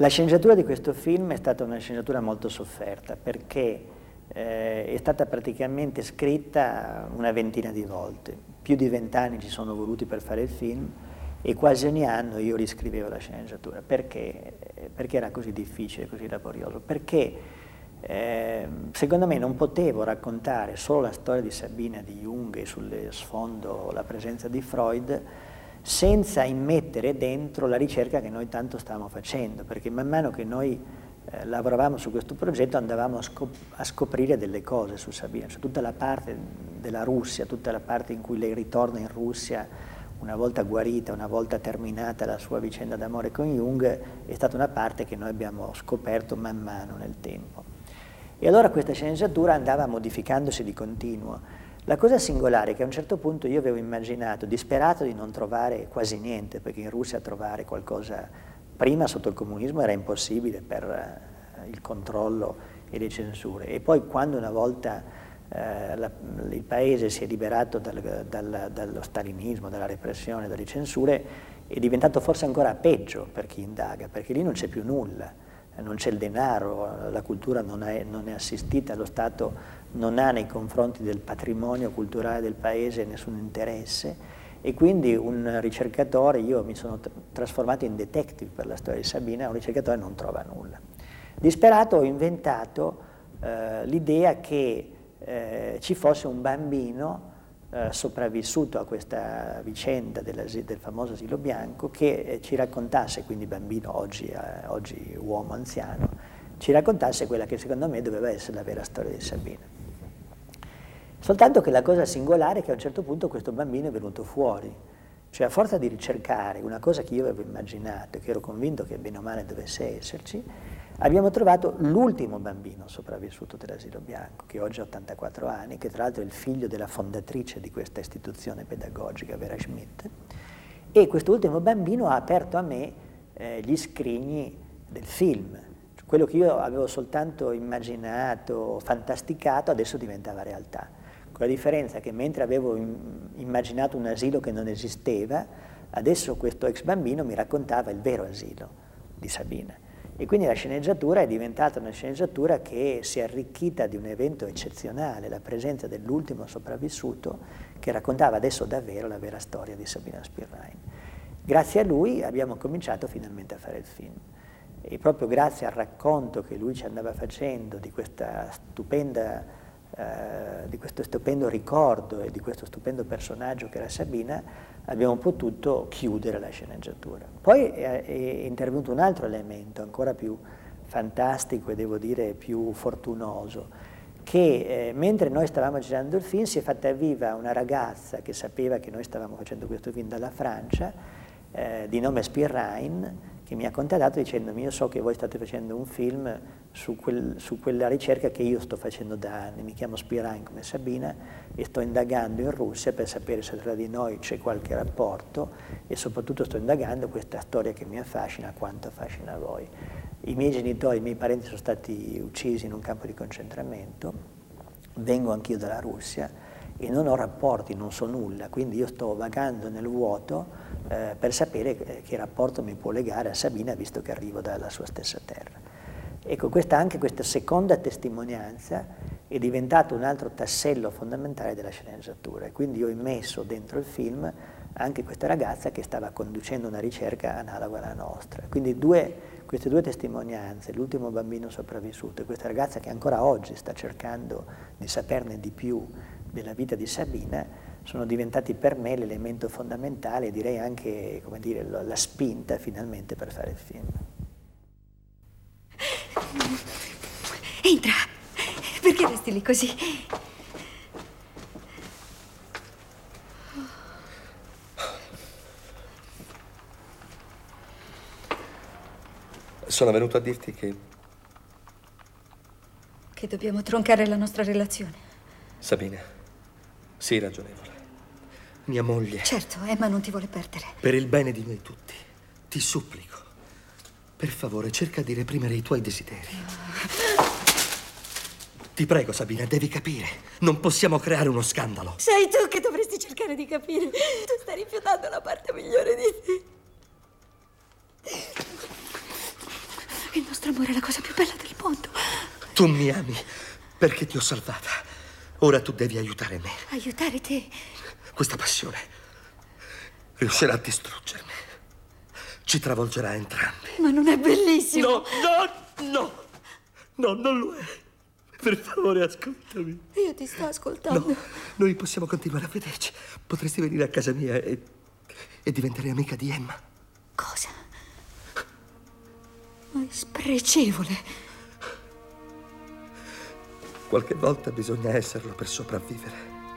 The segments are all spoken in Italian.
La sceneggiatura di questo film è stata una sceneggiatura molto sofferta perché è stata praticamente scritta una ventina di volte. Più di 20 anni ci sono voluti per fare il film e quasi ogni anno io riscrivevo la sceneggiatura. Perché? Perché era così difficile, così laborioso? Perché secondo me non potevo raccontare solo la storia di Sabina, di Jung e sul sfondo la presenza di Freud senza immettere dentro la ricerca che noi tanto stavamo facendo, perché man mano che noi lavoravamo su questo progetto andavamo a scoprire delle cose su Sabina, cioè tutta la parte della Russia, tutta la parte in cui lei ritorna in Russia una volta guarita, una volta terminata la sua vicenda d'amore con Jung, è stata una parte che noi abbiamo scoperto man mano nel tempo. E allora questa sceneggiatura andava modificandosi di continuo. La cosa singolare è che a un certo punto io avevo immaginato, disperato di non trovare quasi niente, perché in Russia trovare qualcosa prima sotto il comunismo era impossibile per il controllo e le censure, e poi quando una volta il paese si è liberato dallo stalinismo, dalla repressione, dalle censure, è diventato forse ancora peggio per chi indaga, perché lì non c'è più nulla, non c'è il denaro, la cultura non è assistita, lo Stato non ha nei confronti del patrimonio culturale del paese nessun interesse, e quindi un ricercatore, io mi sono trasformato in detective per la storia di Sabina, un ricercatore non trova nulla. Disperato ho inventato l'idea che ci fosse un bambino sopravvissuto a questa vicenda del famoso asilo bianco che ci raccontasse, quindi bambino, oggi uomo anziano, ci raccontasse quella che secondo me doveva essere la vera storia di Sabina. Soltanto che la cosa singolare è che a un certo punto questo bambino è venuto fuori, cioè a forza di ricercare una cosa che io avevo immaginato e che ero convinto che bene o male dovesse esserci, abbiamo trovato l'ultimo bambino sopravvissuto dell'asilo bianco, che oggi ha 84 anni, che tra l'altro è il figlio della fondatrice di questa istituzione pedagogica, Vera Schmidt, e quest'ultimo bambino ha aperto a me gli scrigni del film. Quello che io avevo soltanto immaginato, fantasticato, adesso diventava realtà. Con la differenza che mentre avevo immaginato un asilo che non esisteva, adesso questo ex bambino mi raccontava il vero asilo di Sabina. E quindi la sceneggiatura è diventata una sceneggiatura che si è arricchita di un evento eccezionale, la presenza dell'ultimo sopravvissuto che raccontava adesso davvero la vera storia di Sabina Spirrain. Grazie a lui abbiamo cominciato finalmente a fare il film. E proprio grazie al racconto che lui ci andava facendo di questa di questo stupendo ricordo e di questo stupendo personaggio che era Sabina, abbiamo potuto chiudere la sceneggiatura. Poi è intervenuto un altro elemento ancora più fantastico e devo dire più fortunoso, che mentre noi stavamo girando il film si è fatta viva una ragazza che sapeva che noi stavamo facendo questo film dalla Francia, di nome Spirrain, che mi ha contattato dicendomi: io so che voi state facendo un film su quella ricerca che io sto facendo da anni, mi chiamo Spirrain come Sabina e sto indagando in Russia per sapere se tra di noi c'è qualche rapporto e soprattutto sto indagando questa storia che mi affascina quanto affascina voi. I miei genitori, i miei parenti sono stati uccisi in un campo di concentramento, vengo anch'io dalla Russia e non ho rapporti, non so nulla, quindi io sto vagando nel vuoto per sapere che rapporto mi può legare a Sabina visto che arrivo dalla sua stessa terra. Ecco, anche questa seconda testimonianza è diventata un altro tassello fondamentale della sceneggiatura e quindi ho immesso dentro il film anche questa ragazza che stava conducendo una ricerca analoga alla nostra. Quindi queste due testimonianze, l'ultimo bambino sopravvissuto e questa ragazza che ancora oggi sta cercando di saperne di più della vita di Sabina, sono diventati per me l'elemento fondamentale e direi anche, come dire, la spinta finalmente per fare il film. Entra! Perché resti lì così? Sono venuto a dirti che dobbiamo troncare la nostra relazione. Sabina, sii ragionevole. Mia moglie... Certo, Emma non ti vuole perdere. Per il bene di noi tutti, ti supplico, per favore, cerca di reprimere i tuoi desideri. Ti prego, Sabina, devi capire. Non possiamo creare uno scandalo. Sei tu che dovresti cercare di capire. Tu stai rifiutando la parte migliore di te. che il nostro amore è la cosa più bella del mondo. Tu mi ami perché ti ho salvata. Ora tu devi aiutare me. Aiutare te? Questa passione riuscirà a distruggermi. Ci travolgerà entrambi. Ma non è bellissimo? No, non lo è. Per favore, ascoltami. Io ti sto ascoltando. No, noi possiamo continuare a vederci. Potresti venire a casa mia e diventare amica di Emma. Cosa? Ma è spregevole. Qualche volta bisogna esserlo per sopravvivere.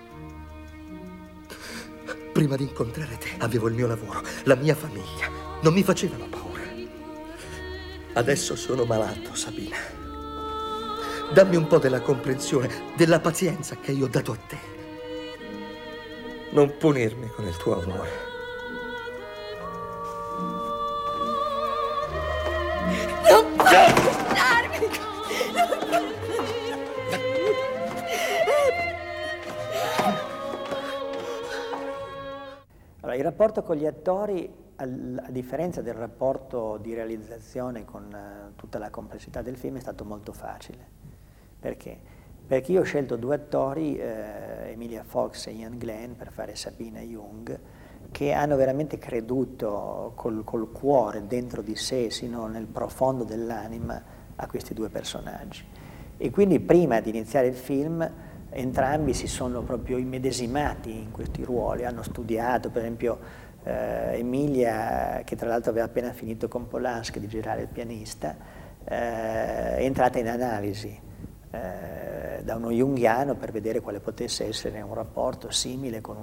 Prima di incontrare te avevo il mio lavoro, la mia famiglia. Non mi facevano paura. Adesso sono malato, Sabina. Dammi un po' della comprensione, della pazienza che io ho dato a te. Non punirmi con il tuo amore. Non puoi lasciarmi! Allora, il rapporto con gli attori, a differenza del rapporto di realizzazione con tutta la complessità del film, è stato molto facile. Perché? Perché io ho scelto due attori, Emilia Fox e Ian Glenn, per fare Sabina e Jung, che hanno veramente creduto col cuore dentro di sé, sino nel profondo dell'anima, a questi due personaggi. E quindi prima di iniziare il film entrambi si sono proprio immedesimati in questi ruoli, hanno studiato, per esempio Emilia, che tra l'altro aveva appena finito con Polanski di girare Il pianista, è entrata in analisi da uno junghiano per vedere quale potesse essere un rapporto simile con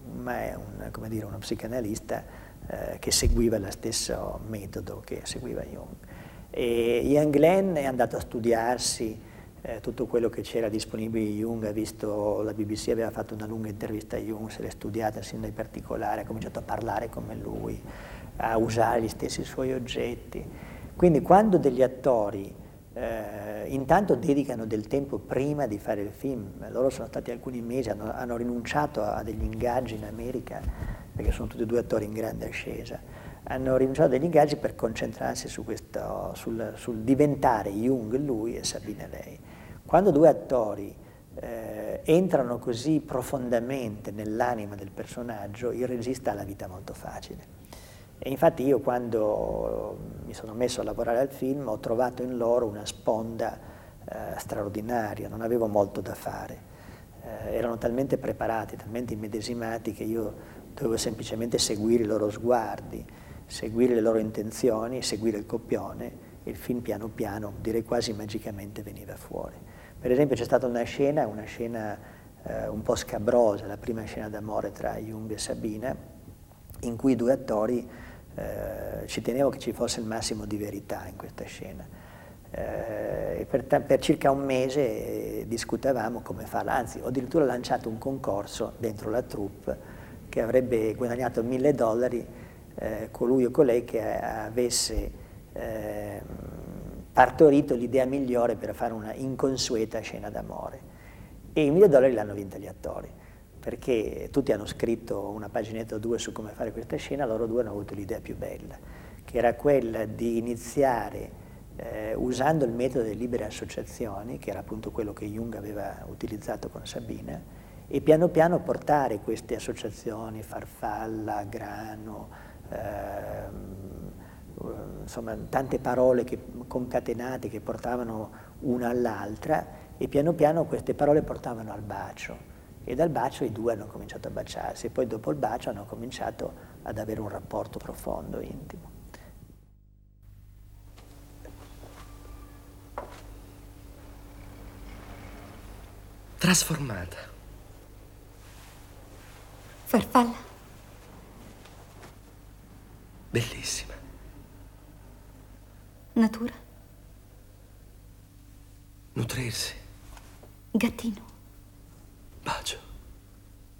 uno psicanalista che seguiva lo stesso metodo che seguiva Jung. E Ian Glenn è andato a studiarsi tutto quello che c'era disponibile di Jung, ha visto, la BBC aveva fatto una lunga intervista a Jung, se l'è studiata sin dai particolari, ha cominciato a parlare come lui, a usare gli stessi suoi oggetti. Quindi quando degli attori intanto dedicano del tempo prima di fare il film, loro sono stati alcuni mesi, hanno rinunciato a degli ingaggi in America, perché sono tutti e due attori in grande ascesa, hanno rinunciato a degli ingaggi per concentrarsi su questo, sul diventare Jung lui e Sabina lei. Quando due attori entrano così profondamente nell'anima del personaggio, il regista ha la vita molto facile. E infatti io quando mi sono messo a lavorare al film ho trovato in loro una sponda straordinaria, non avevo molto da fare, erano talmente preparati, talmente immedesimati che io dovevo semplicemente seguire i loro sguardi, seguire le loro intenzioni, seguire il copione e il film piano piano, direi quasi magicamente, veniva fuori. Per esempio c'è stata una scena un po' scabrosa, la prima scena d'amore tra Jung e Sabina, in cui i due attori ci tenevo che ci fosse il massimo di verità in questa scena. Per circa un mese discutevamo come farla, anzi ho addirittura lanciato un concorso dentro la troupe che avrebbe guadagnato $1000 colui o colei che avesse partorito l'idea migliore per fare una inconsueta scena d'amore. E i $1000 l'hanno vinta gli attori, perché tutti hanno scritto una paginetta o due su come fare questa scena, loro due hanno avuto l'idea più bella, che era quella di iniziare usando il metodo delle libere associazioni, che era appunto quello che Jung aveva utilizzato con Sabina, e piano piano portare queste associazioni, farfalla, grano, insomma tante parole concatenate che portavano una all'altra, e piano piano queste parole portavano al bacio. E dal bacio i due hanno cominciato a baciarsi e poi dopo il bacio hanno cominciato ad avere un rapporto profondo, intimo. Trasformata. Farfalla? Bellissima. Natura? Nutrirsi. Gattino? Bacio.